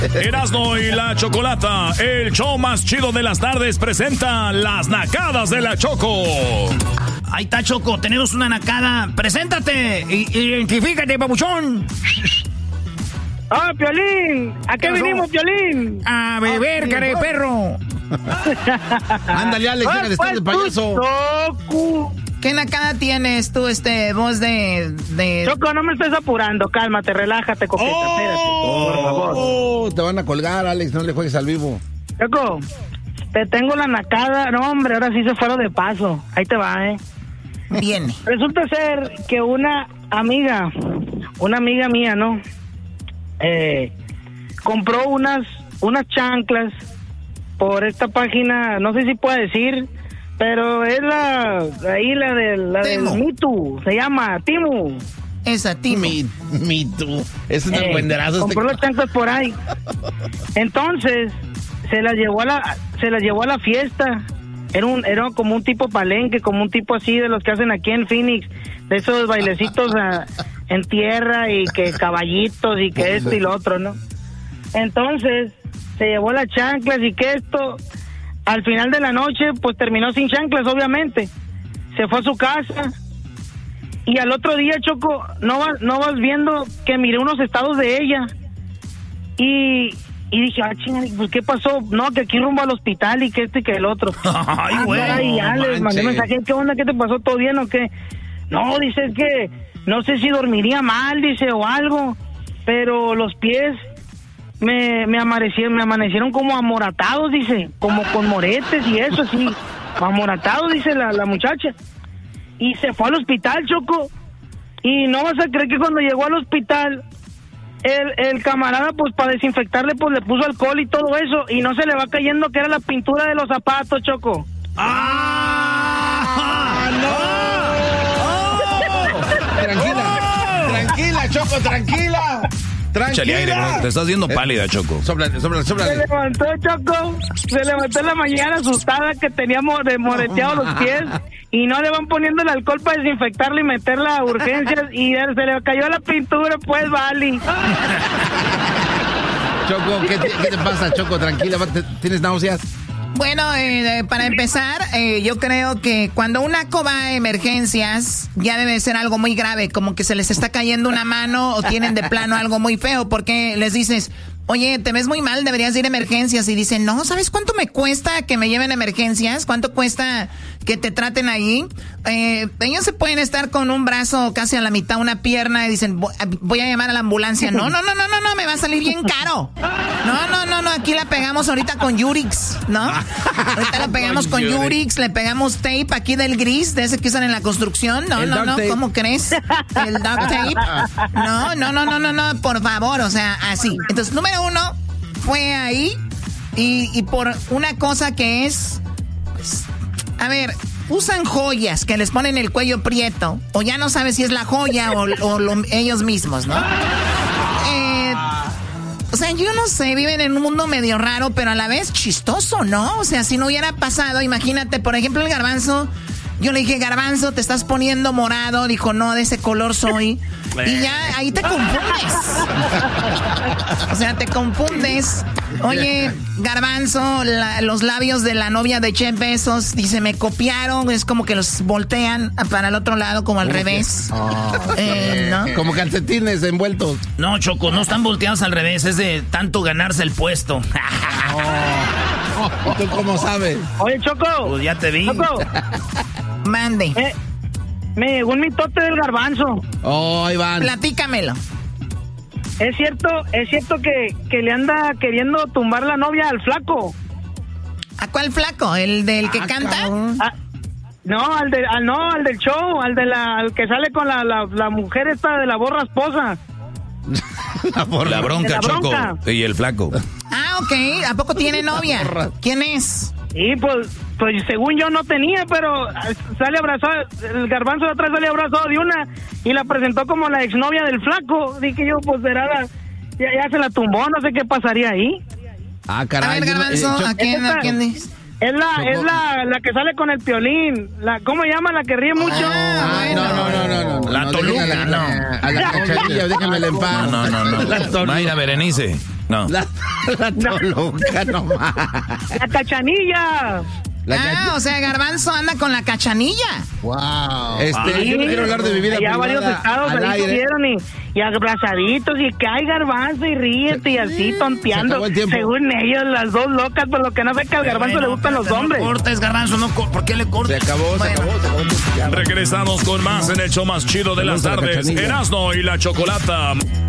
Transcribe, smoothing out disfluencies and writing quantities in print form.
Erasmo y la Chocolata, el show más chido de las tardes, presenta las nacadas de la Choco. Ahí está, Choco, tenemos una nacada. Preséntate, identifícate, babuchón. ¡Ah, Piolín! ¿A qué venimos, Piolín? A beber, cara de perro. Ándale, Alex, deja de estar de payaso. ¿Qué nacada tienes tú, voz de... Choco, no me estés apurando, cálmate, relájate, coqueta, espérate, por favor. Te van a colgar, Alex, no le juegues al vivo. Choco, te tengo la nacada. No, hombre, ahora sí se fueron de paso. Ahí te va, Viene. Resulta ser que una amiga mía, ¿no? Compró unas chanclas por esta página, no sé si puedo decir, pero es la del Me Too, se llama Timu. Esa, Timu. Me Too. Es un buenderazo. Compró las chanclas por ahí. Entonces, se las llevó a la fiesta. Era como un tipo palenque, como un tipo así de los que hacen aquí en Phoenix, de esos bailecitos en tierra y que caballitos y que esto y lo otro, ¿no? Entonces, se llevó las chanclas y que esto, al final de la noche, pues terminó sin chanclas, obviamente. Se fue a su casa y al otro día, Choco, no vas viendo que miré unos estados de ella y dije, chinga, pues ¿qué pasó? No, que aquí rumbo al hospital y que esto y que el otro. Ay, güey. Ya les mandé mensaje, ¿qué onda? ¿Qué te pasó? ¿Todo bien o qué? No, dice, es que no sé si dormiría mal, dice, o algo, pero los pies me amanecieron como amoratados, dice, como con moretes y eso, así, amoratados, dice la muchacha. Y se fue al hospital, Choco, y no vas a creer que cuando llegó al hospital, el camarada, pues, para desinfectarle, pues, le puso alcohol y todo eso, y no se le va cayendo que era la pintura de los zapatos, Choco. Tranquila, Choco, tranquila. Échale aire, te estás viendo pálida, Choco. Sóplale. Se levantó, Choco, se levantó en la mañana asustada que teníamos moreteados los pies y no le van poniendo el alcohol para desinfectarle y meterla a urgencias y se le cayó la pintura, pues, vale. Choco, ¿qué te pasa, Choco? Tranquila, ¿tienes náuseas? Bueno, para empezar, yo creo que cuando un naco va a emergencias, ya debe ser algo muy grave, como que se les está cayendo una mano o tienen de plano algo muy feo, porque les dices, oye, te ves muy mal, deberías ir a emergencias, y dicen, no, ¿sabes cuánto me cuesta que me lleven a emergencias? ¿Cuánto cuesta que te traten ahí? Ellos se pueden estar con un brazo casi a la mitad, una pierna, y dicen, voy a llamar a la ambulancia. No, me va a salir bien caro. No, aquí la pegamos ahorita con Yurix, ¿no? Ahorita la pegamos con Yurix, le pegamos tape aquí del gris, de ese que usan en la construcción. No, ¿cómo crees? El duct tape. No, por favor, o sea, así. Entonces, número uno, fue ahí y por una cosa que es, pues, a ver, usan joyas que les ponen el cuello prieto, o ya no sabes si es la joya o ellos mismos, ¿no? O sea, yo no sé, viven en un mundo medio raro, pero a la vez chistoso, ¿no? O sea, si no hubiera pasado, imagínate, por ejemplo, el Garbanzo. Yo le dije, Garbanzo, te estás poniendo morado. Dijo, no, de ese color soy. Y ya, ahí te confundes. O sea, te confundes. Oye, Garbanzo, los labios de la novia de Jeff Bezos, dice, me copiaron. Es como que los voltean para el otro lado, como al revés. ¿No? Como calcetines envueltos. No, Choco, no están volteados al revés. Es de tanto ganarse el puesto. ¿Tú cómo sabes? Oye, Choco. Pues ya te vi. Choco. Mande. Me llegó un mitote del Garbanzo. Oh, Iván. Platícamelo. ¿Es cierto que le anda queriendo tumbar la novia al flaco? ¿A cuál flaco? ¿El del que canta? No, al del show, al que sale con la mujer esta de la borra esposa. La bronca, Choco. Y el flaco. Ah, ok. ¿A poco tiene novia? ¿Quién es? Y pues según yo no tenía, pero sale abrazado, el Garbanzo de atrás sale abrazado de una y la presentó como la exnovia del flaco. Dije yo, pues verá, ya se la tumbó, no sé qué pasaría ahí. Ah, caray. A ver, Garbanzo, ¿a quién dices? Es la que sale con el Piolín. ¿Cómo se llama? La que ríe mucho. No. La Toluca, A la Cachanilla, déjamela en paz. No. Mayra Berenice. No. La Toluca, no más. La Cachanilla. O sea, Garbanzo anda con la Cachanilla. Wow. Yo no quiero hablar de mi vida allá privada. Varios estados al ahí aire. estuvieron y abrazaditos y que hay Garbanzo y ríete y así tonteando. Según ellos, las dos locas, por lo que no sé que al Garbanzo le gustan los hombres. No cortes, Garbanzo, ¿por qué le cortes? Se acabó. Regresamos con más en el show más chido de las tardes. Erasmo y la Chocolata.